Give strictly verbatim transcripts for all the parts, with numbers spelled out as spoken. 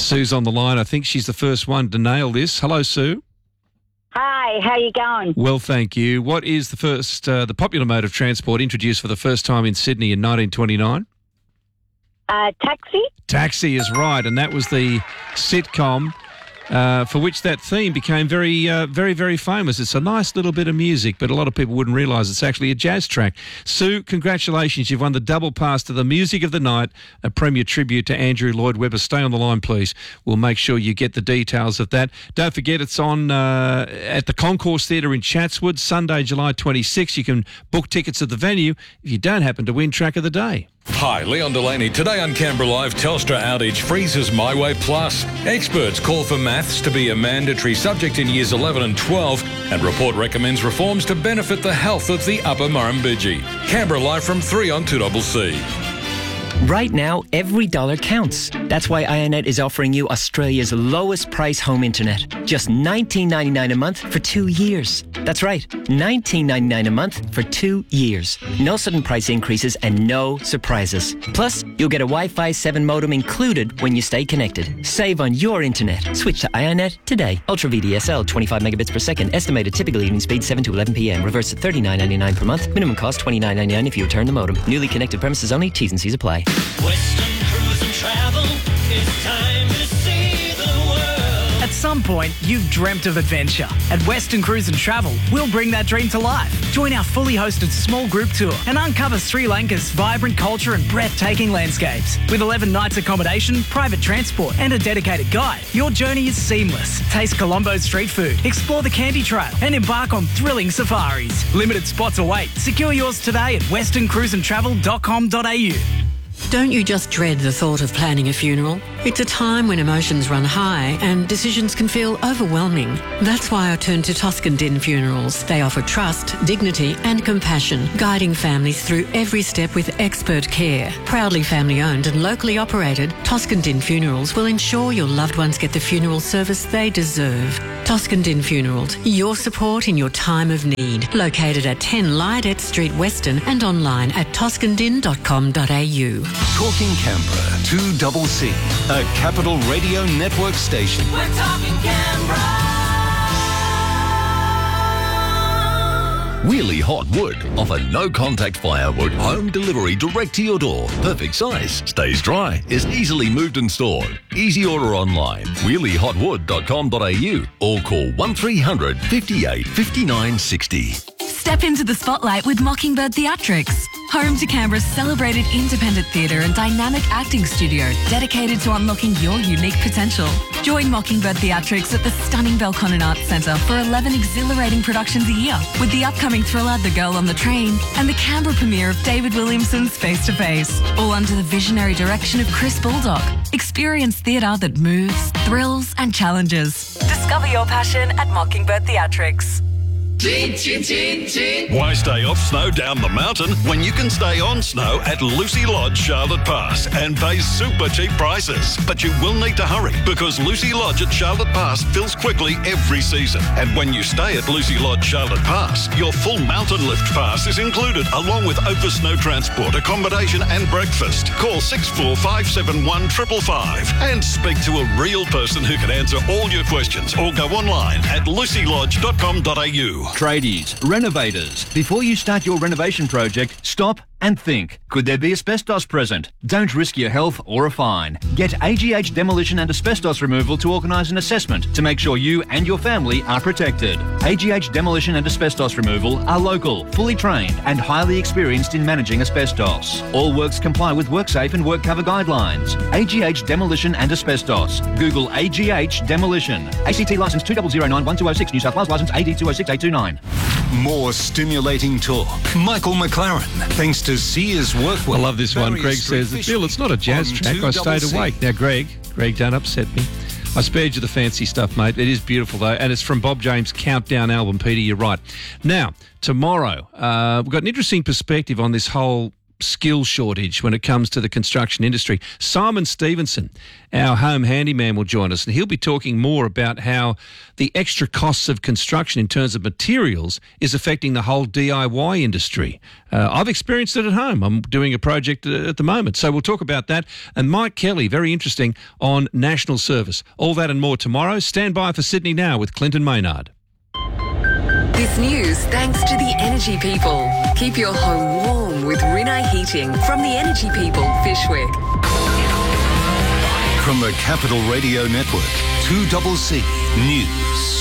Sue's on the line. I think she's the first one to nail this. Hello, Sue. Hi, how you going? Well, thank you. What is the first, uh, the popular mode of transport introduced for the first time in Sydney in nineteen twenty-nine? Uh, taxi? Taxi is right, and that was the sitcom uh, for which that theme became very, uh, very, very famous. It's a nice little bit of music, but a lot of people wouldn't realise it's actually a jazz track. Sue, congratulations. You've won the double pass to the Music of the Night, a premier tribute to Andrew Lloyd Webber. Stay on the line, please. We'll make sure you get the details of that. Don't forget, it's on uh, at the Concourse Theatre in Chatswood, Sunday, July twenty-sixth. You can book tickets at the venue if you don't happen to win Track of the Day. Hi, Leon Delaney. Today on Canberra Live, Telstra outage freezes MyWay Plus. Experts call for maths to be a mandatory subject in years eleven and twelve, and report recommends reforms to benefit the health of the Upper Murrumbidgee. Canberra Live from three on two C C. Right now, every dollar counts. That's why iiNet is offering you Australia's lowest price home internet. Just nineteen ninety-nine a month for two years. That's right, nineteen ninety-nine a month for two years. No sudden price increases and no surprises. Plus, you'll get a Wi-Fi seven modem included when you stay connected. Save on your internet. Switch to iiNet today. Ultra V D S L, twenty-five megabits per second. Estimated typical evening speed seven to eleven p.m. Reverse at thirty-nine ninety-nine per month. Minimum cost twenty-nine ninety-nine if you return the modem. Newly connected premises only. T's and C's apply. Western Cruise and Travel, it's time to see the world. At some point, you've dreamt of adventure. At Western Cruise and Travel, we'll bring that dream to life. Join our fully hosted small group tour and uncover Sri Lanka's vibrant culture and breathtaking landscapes. With eleven nights accommodation, private transport and a dedicated guide, your journey is seamless. Taste Colombo's street food, explore the Candy Trail and embark on thrilling safaris. Limited spots await. Secure yours today at western cruise and travel dot com dot a u. Don't you just dread the thought of planning a funeral? It's a time when emotions run high and decisions can feel overwhelming. That's why I turned to Toscan Din Funerals. They offer trust, dignity and compassion, guiding families through every step with expert care. Proudly family owned and locally operated, Toscan Din Funerals will ensure your loved ones get the funeral service they deserve. Toscan Din Funerals, your support in your time of need. Located at ten Lydet Street, Western and online at toscan din dot com dot a u. Talking Canberra, two C C, a Capital Radio Network station. We're talking Canberra. Wheelie Hot Wood offer no-contact firewood, home delivery direct to your door. Perfect size, stays dry, is easily moved and stored. Easy order online, wheelie hot wood dot com dot a u or call one three hundred, fifty-eight, fifty-nine, sixty. Step into the spotlight with Mockingbird Theatrics, home to Canberra's celebrated independent theatre and dynamic acting studio dedicated to unlocking your unique potential. Join Mockingbird Theatrics at the stunning Belconnen Arts Centre for eleven exhilarating productions a year, with the upcoming thriller The Girl on the Train and the Canberra premiere of David Williamson's Face to Face, all under the visionary direction of Chris Baldock. Experience theatre that moves, thrills and challenges. Discover your passion at Mockingbird Theatrics. Chin, chin, chin, chin. Why stay off snow down the mountain when you can stay on snow at Lucy Lodge, Charlotte Pass and pay super cheap prices? But you will need to hurry because Lucy Lodge at Charlotte Pass fills quickly every season. And when you stay at Lucy Lodge, Charlotte Pass, your full mountain lift pass is included along with over snow transport, accommodation and breakfast. Call six four five seven one five five five and speak to a real person who can answer all your questions or go online at lucy lodge dot com dot a u. Tradies, renovators, before you start your renovation project, stop and think. Could there be asbestos present? Don't risk your health or a fine. Get A G H Demolition and Asbestos Removal to organise an assessment to make sure you and your family are protected. A G H Demolition and Asbestos Removal are local, fully trained and highly experienced in managing asbestos. All works comply with WorkSafe and WorkCover guidelines. A G H Demolition and Asbestos. Google A G H Demolition. A C T licence two zero zero nine one two zero six, New South Wales licence A D two zero six eight two nine. More stimulating talk. Michael McLaren, thanks to Sears Workwear. I love this one. Greg says, Bill, it's not a jazz track. I stayed awake. Now, Greg, Greg, don't upset me. I spared you the fancy stuff, mate. It is beautiful, though, and it's from Bob James' Countdown album, Peter, you're right. Now, tomorrow, uh, we've got an interesting perspective on this whole skill shortage when it comes to the construction industry. Simon Stevenson, our home handyman, will join us, and he'll be talking more about how the extra costs of construction in terms of materials is affecting the whole D I Y industry. Uh, I've experienced it at home. I'm doing a project at the moment, so we'll talk about that. And Mike Kelly, very interesting, on national service. All that and more tomorrow. Stand by for Sydney Now with Clinton Maynard. This news thanks to the Energy People. Keep your home warm with Rinnai Heating from the Energy People, Fishwick. From the Capital Radio Network, two C C News.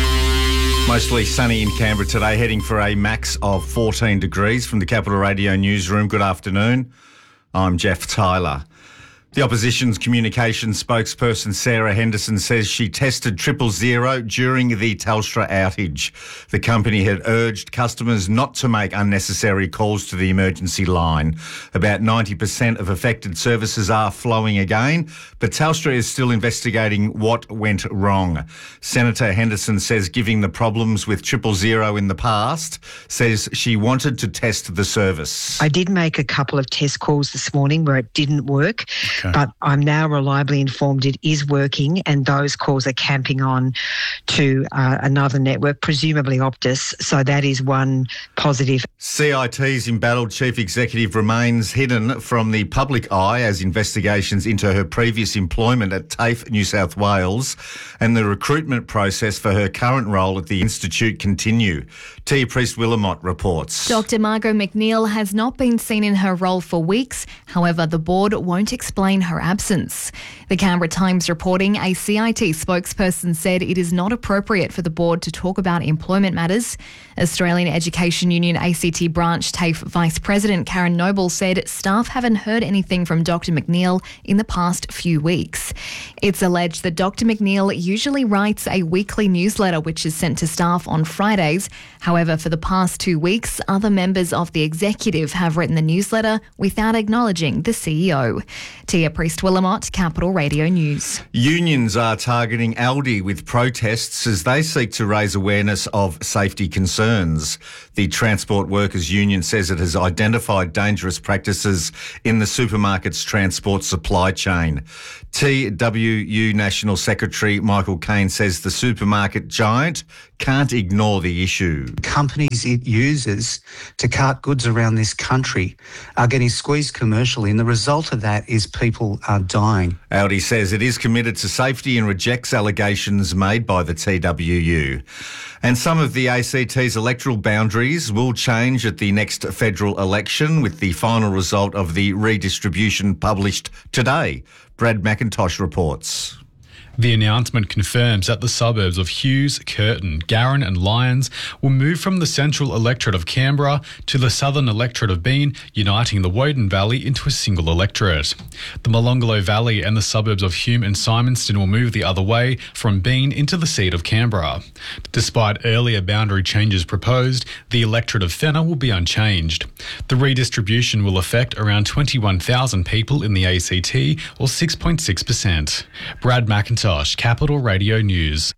Mostly sunny in Canberra today, heading for a max of fourteen degrees from the Capital Radio newsroom. Good afternoon. I'm Jeff Tyler. The opposition's communications spokesperson Sarah Henderson says she tested triple zero during the Telstra outage. The company had urged customers not to make unnecessary calls to the emergency line. About ninety percent of affected services are flowing again, but Telstra is still investigating what went wrong. Senator Henderson says giving the problems with triple zero in the past, says she wanted to test the service. I did make a couple of test calls this morning where it didn't work. Okay. But I'm now reliably informed it is working, and those calls are camping on to uh, another network, presumably Optus. So that is one positive. C I T's embattled chief executive remains hidden from the public eye as investigations into her previous employment at TAFE New South Wales and the recruitment process for her current role at the Institute continue. Tia Priest-Willamott reports. Doctor Margot McNeil has not been seen in her role for weeks. However, the board won't explain her absence. The Canberra Times reporting a C I T spokesperson said it is not appropriate for the board to talk about employment matters. Australian Education Union A C T branch TAFE Vice President Karen Noble said staff haven't heard anything from Doctor McNeil in the past few weeks. It's alleged that Doctor McNeil usually writes a weekly newsletter which is sent to staff on Fridays. However, for the past two weeks, other members of the executive have written the newsletter without acknowledging the C E O. Tia Priest-Willamott, Capital Radio News. Unions are targeting Aldi with protests as they seek to raise awareness of safety concerns. The Transport Workers Union says it has identified dangerous practices in the supermarket's transport supply chain. T W U National Secretary Michael Caine says the supermarket giant can't ignore the issue. Companies it uses to cart goods around this country are getting squeezed commercially, and the result of that is people are dying. Aldi says it is committed to safety and rejects allegations made by the T W U. And some of the A C T's electoral boundaries will change at the next federal election, with the final result of the redistribution published today. Brad McIntosh reports. The announcement confirms that the suburbs of Hughes, Curtin, Garran and Lyons will move from the central electorate of Canberra to the southern electorate of Bean, uniting the Woden Valley into a single electorate. The Molonglo Valley and the suburbs of Hume and Simonston will move the other way from Bean into the seat of Canberra. Despite earlier boundary changes proposed, the electorate of Fenner will be unchanged. The redistribution will affect around twenty-one thousand people in the A C T, or six point six percent. Brad McIntosh, Capital Radio News.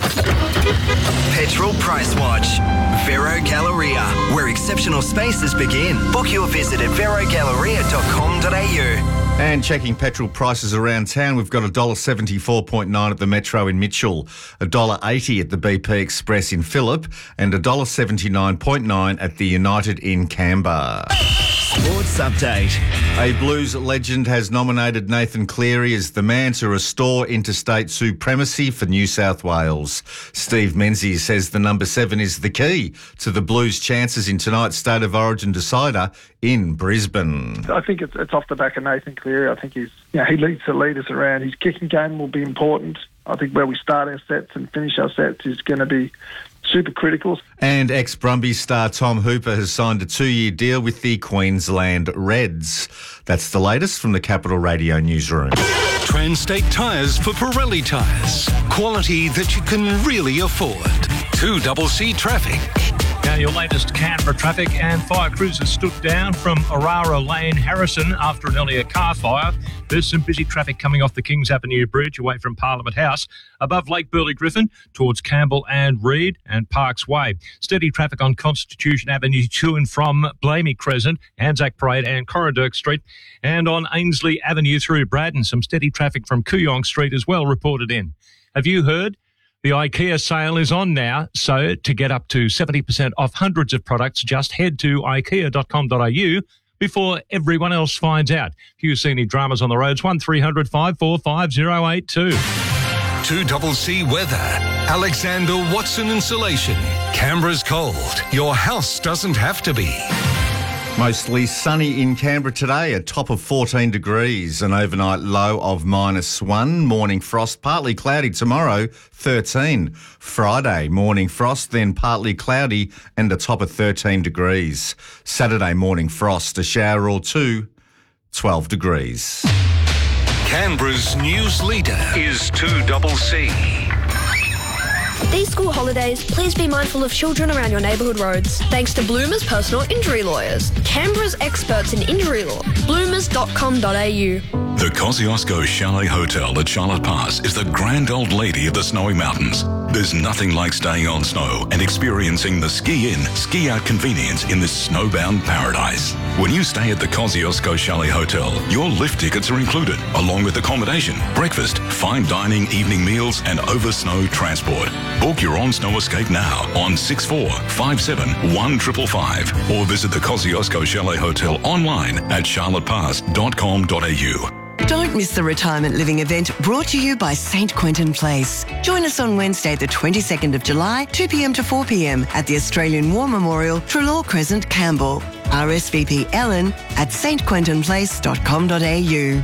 Petrol Price Watch. Vero Galleria, where exceptional spaces begin. Book your visit at vero galleria dot com dot a u. And checking petrol prices around town, we've got one dollar seventy-four point nine at the Metro in Mitchell, one dollar eighty at the B P Express in Phillip, and one dollar seventy-nine point nine at the United in Canberra. Sports Update. A Blues legend has nominated Nathan Cleary as the man to restore interstate supremacy for New South Wales. Steve Menzies says the number seven is the key to the Blues' chances in tonight's State of Origin decider in Brisbane. I think it's, it's off the back of Nathan Cleary. I think he's, you know, he leads the leaders around. His kicking game will be important. I think where we start our sets and finish our sets is going to be super critical. And ex-Brumbies star Tom Hooper has signed a two-year deal with the Queensland Reds. That's the latest from the Capital Radio newsroom. Transtate Tyres for Pirelli tyres. Quality that you can really afford. two C C Traffic. Now, your latest Canberra traffic, and fire crews have stood down from Orara Lane, Harrison, after an earlier car fire. There's some busy traffic coming off the Kings Avenue Bridge away from Parliament House, above Lake Burley Griffin, towards Campbell and Reed and Parks Way. Steady traffic on Constitution Avenue to and from Blamey Crescent, Anzac Parade and Corridurk Street, and on Ainsley Avenue through Braddon. Some steady traffic from Kooyong Street as well reported in. Have you heard? The IKEA sale is on now, so to get up to seventy percent off hundreds of products, just head to ikea dot com dot a u before everyone else finds out. If you see any dramas on the roads, one three hundred, five four five, zero eight two. two double C weather. Alexander Watson Insulation. Canberra's cold. Your house doesn't have to be. Mostly sunny in Canberra today, a top of fourteen degrees, an overnight low of minus one. Morning frost, partly cloudy tomorrow, thirteen. Friday, morning frost, then partly cloudy and a top of thirteen degrees. Saturday, morning frost, a shower or two, twelve degrees. Canberra's news leader is two double C. These school holidays, please be mindful of children around your neighbourhood roads. Thanks to Bloomers Personal Injury Lawyers, Canberra's experts in injury law. bloomers dot com dot a u. The Kosciuszko Chalet Hotel at Charlotte Pass is the grand old lady of the snowy mountains. There's nothing like staying on snow and experiencing the ski-in, ski-out convenience in this snowbound paradise. When you stay at the Kosciuszko Chalet Hotel, your lift tickets are included, along with accommodation, breakfast, fine dining, evening meals and over-snow transport. Book your on-snow escape now on six four five seven one five five five or visit the Kosciuszko Chalet Hotel online at charlotte pass dot com dot a u. Don't miss the retirement living event brought to you by Saint Quentin Place. Join us on Wednesday the twenty-second of July, two p m to four p m at the Australian War Memorial, Trelaw Crescent, Campbell. R S V P Ellen at st quentin place dot com dot a u.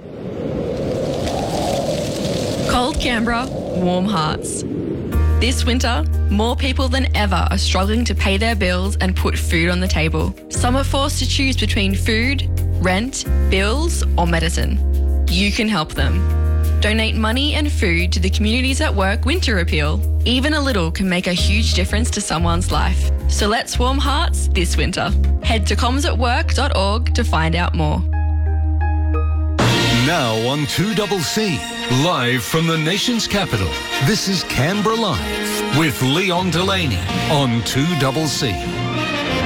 Cold Canberra, warm hearts. This winter, more people than ever are struggling to pay their bills and put food on the table. Some are forced to choose between food, rent, bills, or medicine. You can help them. Donate money and food to the Communities at Work Winter Appeal. Even a little can make a huge difference to someone's life. So let's warm hearts this winter. Head to comms at work dot org to find out more. Now on two double C, live from the nation's capital, this is Canberra Live with Leon Delaney on two double C.